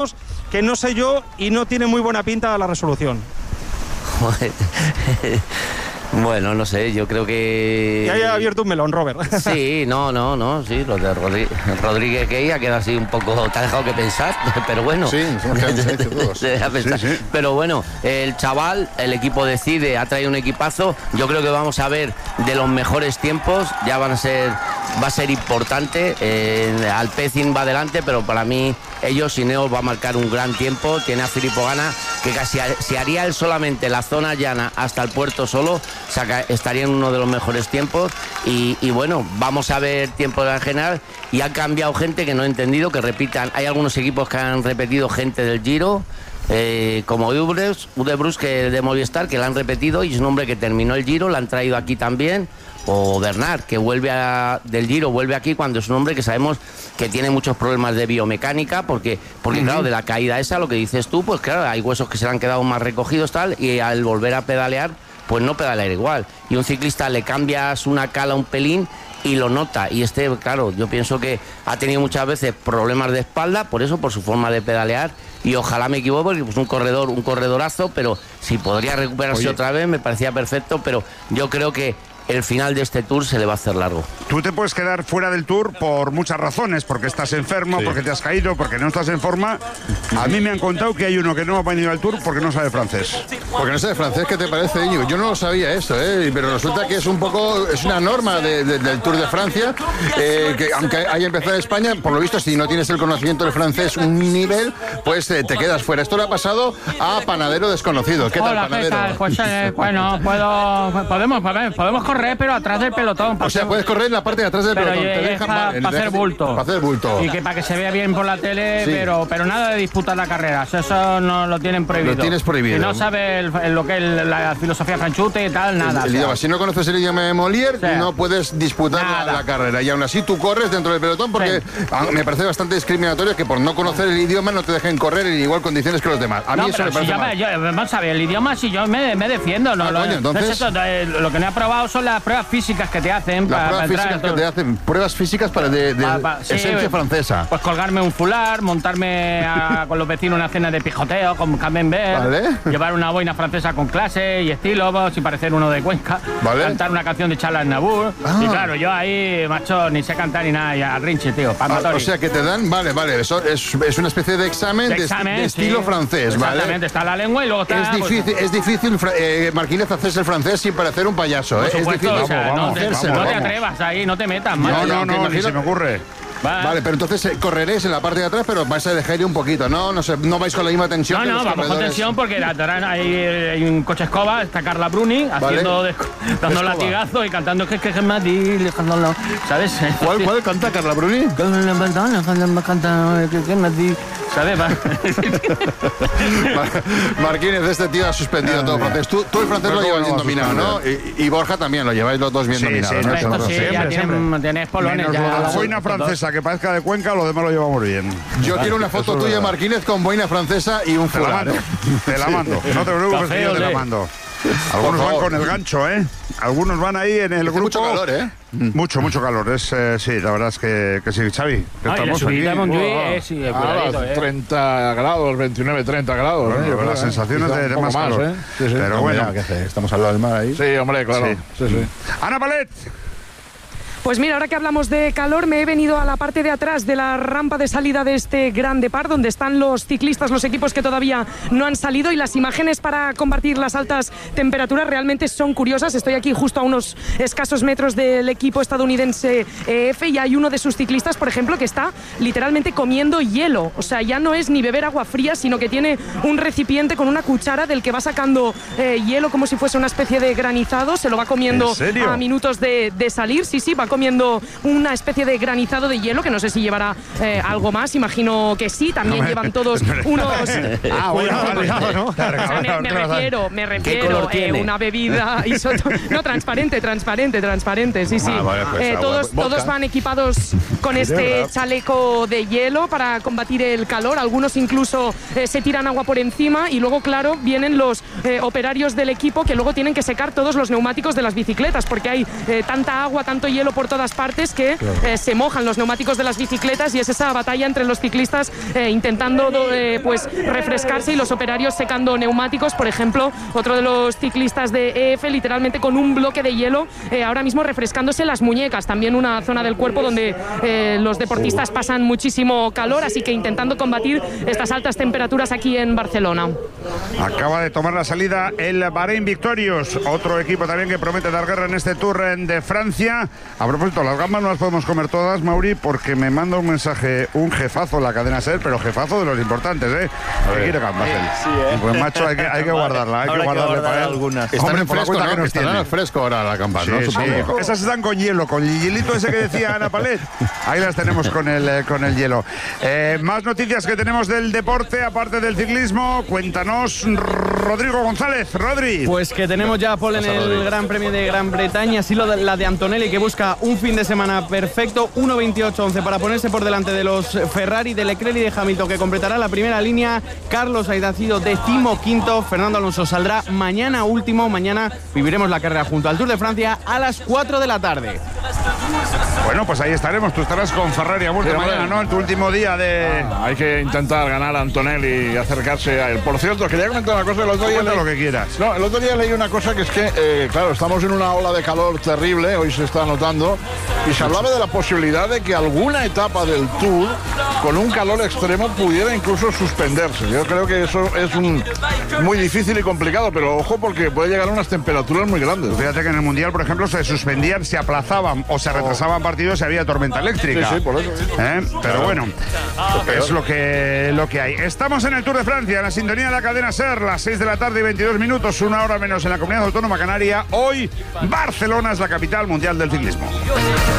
que no sé yo y no tiene muy buena pinta la resolución. Bueno, no sé, yo creo que... Ya haya abierto un melón, Robert. Sí, no, sí, lo de Rodríguez Gay ha quedado así un poco... Te ha dejado que pensar, pero bueno. Sí, nos hemos quedado en silencio todos. Sí. Pero bueno, el chaval, el equipo decide, ha traído un equipazo. Yo creo que vamos a ver de los mejores tiempos, ya va a ser importante. Alpecin va adelante, pero para mí ellos, Ineos va a marcar un gran tiempo. Tiene a Filippo Ganna, que casi si haría él solamente la zona llana hasta el puerto solo, estaría en uno de los mejores tiempos. Y bueno, vamos a ver tiempo de la general. Y ha cambiado gente que no he entendido, que repitan. Hay algunos equipos que han repetido gente del Giro, como Udebrus, que de Movistar, que la han repetido, y es un hombre que terminó el Giro, la han traído aquí también. O Bernard, que del Giro, vuelve aquí cuando es un hombre que sabemos que tiene muchos problemas de biomecánica, porque claro, de la caída esa, lo que dices tú, pues claro, hay huesos que se le han quedado más recogidos tal, y al volver a pedalear, pues no pedalear igual. Y un ciclista le cambias una cala un pelín y lo nota. Y claro, yo pienso que ha tenido muchas veces problemas de espalda, por su forma de pedalear, y ojalá me equivoque, porque pues un corredorazo, pero si podría recuperarse otra vez, me parecía perfecto, pero yo creo que el final de este Tour se le va a hacer largo. Tú te puedes quedar fuera del Tour por muchas razones, porque estás enfermo, porque te has caído, porque no estás en forma. A mí me han contado que hay uno que no ha venido al Tour porque no sabe francés. Porque no sabe francés, ¿qué te parece, Íñigo? Yo no lo sabía eso, pero resulta que es una norma del Tour de Francia, que aunque haya empezado en España, por lo visto, si no tienes el conocimiento del francés un nivel, pues te quedas fuera. Esto le ha pasado a Panadero Desconocido. ¿Qué tal, Panadero? ¿Qué tal? Pues bueno, podemos correr, pero atrás del pelotón. O sea, puedes correr en la parte de atrás del pelotón. Te dejan para hacer bulto. Para hacer bulto. Y que para que se vea bien por la tele, pero nada de disputar la carrera. Eso no lo tienen prohibido. Lo tienes prohibido. Si no sabes lo que es la filosofía franchute y tal, nada. El idioma. Si no conoces el idioma de Molière, no puedes disputar la carrera. Y aún así tú corres dentro del pelotón, porque me parece bastante discriminatorio que por no conocer el idioma no te dejen correr en igual condiciones que los demás. A mí eso me parece mal. Vamos a ver, el idioma, si yo me defiendo. Entonces lo que no he aprobado son las pruebas físicas que te hacen. Pruebas físicas de esencia francesa. Pues colgarme un fular, montarme con los vecinos una cena de pijoteo con camembert, llevar una boina francesa con clase y estilo, sin parecer uno de Cuenca, cantar una canción de Charles Aznavour. Y claro, yo ahí, macho, ni sé cantar ni nada, y al rinche, tío. O sea que te dan, eso es una especie de examen de estilo francés, ¿vale? Exactamente, está la lengua y luego está... Es difícil, Marquínez, hacerse el francés sin parecer un payaso, es difícil. Vamos, no te atrevas ahí, no te metas. No, ni se me ocurre. Vale, pero entonces correréis en la parte de atrás, pero vais a dejar ir un poquito, ¿no? No vais con la misma tensión. No, vamos con tensión porque atrás hay un coche escoba, está Carla Bruni dando latigazo y cantando que ¿sabes? ¿Cuál canta Carla Bruni? ¿Sabes? Marquínez, este tío ha suspendido todo francés. Tú el francés lo llevas bien dominado, ¿no? Y Borja también, lo lleváis los dos bien dominados. Sí, ya tienes polones. La boina francesa que parezca de Cuenca, lo demás lo llevamos bien. Yo quiero una foto tuya, Marquínez, con boina francesa y un fular. Te la mando. No te preocupes, que yo te la mando. Algunos van con el gancho, Algunos van ahí en el grupo. Mucho calor, Mucho calor. Sí, la verdad es que sí, Xavi. Estamos aquí. 30 grados, 29, 30 grados. Bueno, las sensaciones de más calor. Sí. Pero bueno. Estamos al lado del mar ahí. Sí, hombre, claro. Sí. Ana Palet. Pues mira, ahora que hablamos de calor, me he venido a la parte de atrás de la rampa de salida de este Grand Depart, donde están los ciclistas, los equipos que todavía no han salido, y las imágenes para combatir las altas temperaturas realmente son curiosas. Estoy aquí justo a unos escasos metros del equipo estadounidense EF, y hay uno de sus ciclistas, por ejemplo, que está literalmente comiendo hielo. O sea, ya no es ni beber agua fría, sino que tiene un recipiente con una cuchara del que va sacando hielo como si fuese una especie de granizado. Se lo va comiendo a minutos de salir. Sí, va comiendo una especie de granizado de hielo, que no sé si llevará algo más, imagino que sí. También llevan todos unos... me refiero una bebida no, transparente, sí. Todos van equipados con este chaleco de hielo para combatir el calor. Algunos incluso se tiran agua por encima, y luego, claro, vienen los operarios del equipo que luego tienen que secar todos los neumáticos de las bicicletas, porque hay tanta agua, tanto hielo por por todas partes, que se mojan los neumáticos de las bicicletas y es esa batalla entre los ciclistas intentando pues refrescarse y los operarios secando neumáticos. Por ejemplo, otro de los ciclistas de EF literalmente con un bloque de hielo ahora mismo refrescándose las muñecas, también una zona del cuerpo donde los deportistas pasan muchísimo calor, así que intentando combatir estas altas temperaturas aquí en Barcelona. Acaba de tomar la salida el Bahrein Victorious, otro equipo también que promete dar guerra en este Tour de Francia. A propósito, las gambas no las podemos comer todas, Mauri, porque me manda un mensaje un jefazo en la cadena SER, pero jefazo de los importantes, ¿eh? ¿Qué quiere gambas? Pues macho, hay que guardarla, hay que guardarle para él. Algunas. Están en fresco, ¿no? Están en fresco ahora las gambas, ¿no? Sí. Esas están con hielo, con el hielito ese que decía Ana Palet. Ahí las tenemos con el hielo. Más noticias que tenemos del deporte, aparte del ciclismo. Cuéntanos, Rodrigo González. Rodri. Pues que tenemos ya pole en el Gran Premio de Gran Bretaña, así la de Antonelli, que busca un fin de semana perfecto, 1.28.11 para ponerse por delante de los Ferrari, de Leclerc y de Hamilton, que completará la primera línea. Carlos Sainz ha sido 15º, Fernando Alonso saldrá mañana último. Mañana viviremos la carrera junto al Tour de Francia a las 4 de la tarde. Bueno, pues ahí estaremos. Tú estarás con Ferrari a vuelta mañana, ¿no? En tu último día de... hay que intentar ganar a Antonelli y acercarse a él. Por cierto, quería comentar una cosa. El otro día lo que quieras. No, el otro día leí una cosa que es que, claro, estamos en una ola de calor terrible, hoy se está notando, y se hablaba de la posibilidad de que alguna etapa del Tour, con un calor extremo, pudiera incluso suspenderse. Yo creo que eso es muy difícil y complicado, pero ojo, porque puede llegar a unas temperaturas muy grandes. Fíjate que en el Mundial, por ejemplo, se suspendían, se aplazaban o se retrasaban partidos si había tormenta eléctrica. Sí, por eso. Pero bueno, es lo que hay. Estamos en el Tour de Francia, en la sintonía de la cadena SER, las 6 de la tarde y 22 minutos, una hora menos en la Comunidad Autónoma Canaria. Hoy, Barcelona es la capital mundial del ciclismo.